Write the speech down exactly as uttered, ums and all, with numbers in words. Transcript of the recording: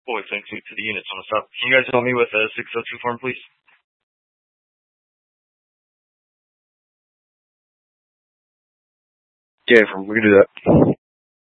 Boy, thanks to the units on the stop. Can you guys help me with a six oh two form, please? Yeah, from we can do that.